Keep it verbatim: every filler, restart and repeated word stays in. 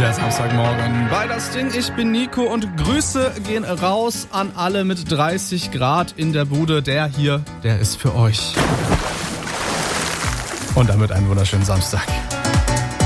Der Samstagmorgen bei das Ding. Ich bin Nico und Grüße gehen raus an alle mit dreißig Grad in der Bude. Der hier, der ist für euch. Und damit einen wunderschönen Samstag.